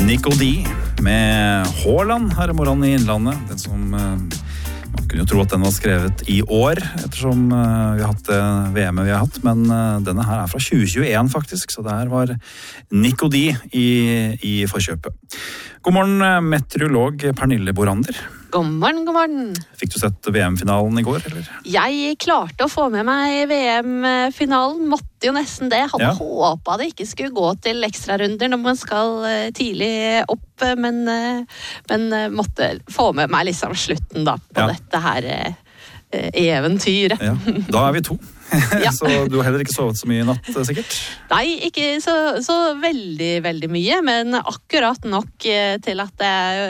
Nico D med Haaland her i morgen i Innlandet. Den som man kunne jo tro at den var skrevet i år, ettersom vi har hatt VM vi har hatt, men denne her er fra 2021 faktisk, så der var Nico D i forkjøpet. God morgen, meteorolog Pernille Borander. God morgen. Fikk du sett VM-finalen i går, eller? Jeg klarte å få med meg VM-finalen, måtte jo nesten det. Hadde håpet det ikke skulle gå til ekstrarunder når man skal tidlig opp, men måtte få med meg liksom slutten da, på dette her eventyret. Ja, da er vi to. Så du har heller ikke sovet så mye i natt, sikkert? Nei, ikke så veldig mye, men akkurat nok til at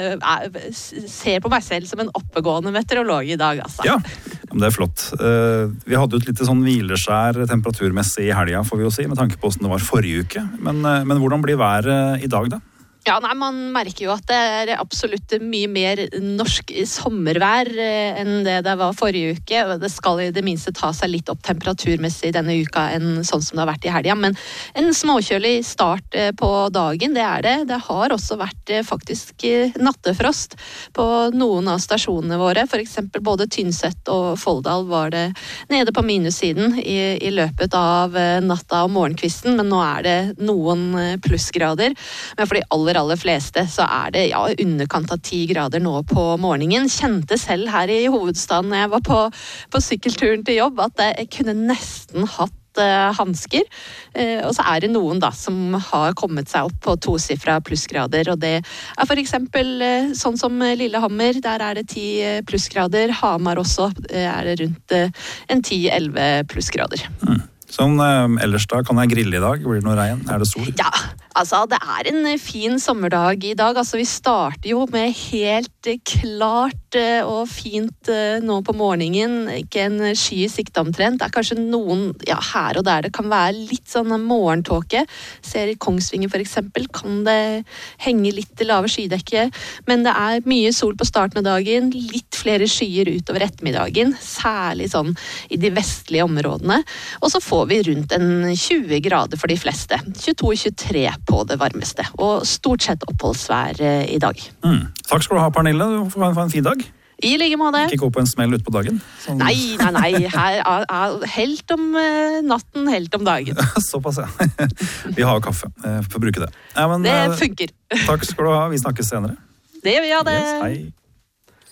jeg ser på meg selv som en oppegående meteorolog i dag, altså. Ja, men det er flott. Vi hadde jo et lite sånn hvileskjær temperaturmessig i helga, får vi jo si, med tanke på hvordan det var forrige uke. Men hvordan blir været i dag da? Ja, nei, man merker jo at det er absolutt mye mer norsk sommervær enn det var forrige uke. Det skal i det minste ta seg litt opp temperaturmessig denne uka enn sånn som det har vært i helga. Men en småkjølig start på dagen, det er det. Det har også vært faktisk nattefrost på noen av stasjonene våre. For eksempel både Tynset og Folldal var det nede på minussiden i løpet av natta og morgenkvisten. Men nå er det noen plussgrader. Men for de aller fleste så er det underkant av 10 grader nå på morgenen. Kjente selv her i hovedstaden når jeg var på sykkelturen til jobb at jeg kunne nesten hatt handsker. Og så er det noen da som har kommet seg opp på 2-sifra plussgrader, og det er for eksempel sånn som Lillehammer, der er det 10 plussgrader. Hamar også er det rundt en 10-11 plussgrader. Sånn ellers da, kan jeg grille i dag? Blir det noe regn? Er det sol? Ja, altså det er en fin sommerdag i dag. Altså vi starter jo med helt klart og fint nå på morgenen. Ikke en sky i sikte omtrent. Det er kanskje noen her og der det kan være litt sånn morgentåke. Ser i Kongsvinger for eksempel, kan det henge litt lave skydekke. Men det er mye sol på starten av dagen. Litt flere skyer utover ettermiddagen. Særlig sånn i de vestlige områdene. Og så får vi rundt en 20 grader for de fleste. 22-23 på det varmeste. Og stort sett oppholdsvær i dag. Takk skal du ha, Pernille. Du får ha en fin dag. I like måte. Ikke gå på en smell ut på dagen. Sånn. Nei. Her er helt om natten, helt om dagen. Såpass, ja. Vi har jo kaffe. Får bruke det. Ja, men, det funker. Takk skal du ha. Vi snakkes senere. Det gjør vi, det. Yes, hei.